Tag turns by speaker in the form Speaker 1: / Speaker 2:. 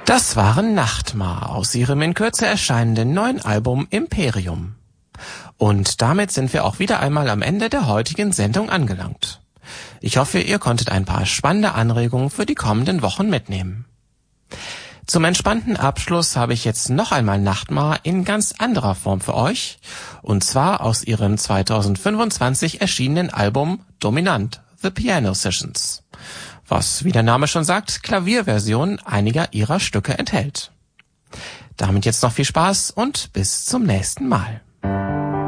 Speaker 1: Das waren Nachtmar aus ihrem in Kürze erscheinenden neuen Album Imperium. Und damit sind wir auch wieder einmal am Ende der heutigen Sendung angelangt. Ich hoffe, ihr konntet ein paar spannende Anregungen für die kommenden Wochen mitnehmen. Zum entspannten Abschluss habe ich jetzt noch einmal Nachtmar in ganz anderer Form für euch, und zwar aus ihrem 2025 erschienenen Album Dominant, The Piano Sessions, was, wie der Name schon sagt, Klavierversionen einiger ihrer Stücke enthält. Damit jetzt noch viel Spaß und bis zum nächsten Mal.